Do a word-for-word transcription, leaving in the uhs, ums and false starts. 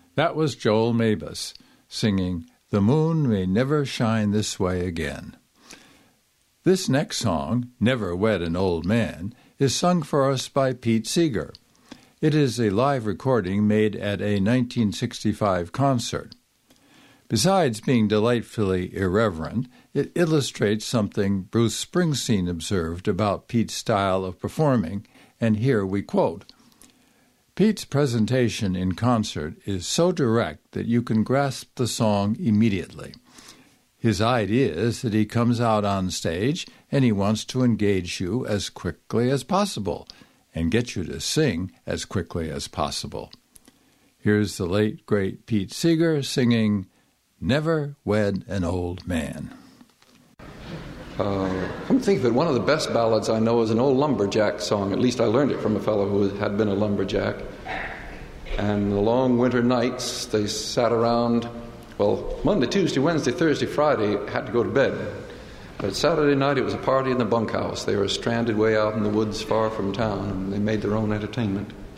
That was Joel Mabus singing "The Moon May Never Shine This Way Again." This next song, "Never Wed an Old Man," is sung for us by Pete Seeger. It is a live recording made at a nineteen sixty-five concert. Besides being delightfully irreverent, it illustrates something Bruce Springsteen observed about Pete's style of performing, and here we quote, "Pete's presentation in concert is so direct that you can grasp the song immediately. His idea is that he comes out on stage and he wants to engage you as quickly as possible and get you to sing as quickly as possible." Here's the late, great Pete Seeger singing "Never Wed an Old Man." Uh, come to think of it, one of the best ballads I know is an old lumberjack song. At least I learned it from a fellow who had been a lumberjack. And the long winter nights, they sat around, well, Monday, Tuesday, Wednesday, Thursday, Friday, had to go to bed. But Saturday night, it was a party in the bunkhouse. They were stranded way out in the woods far from town, and they made their own entertainment.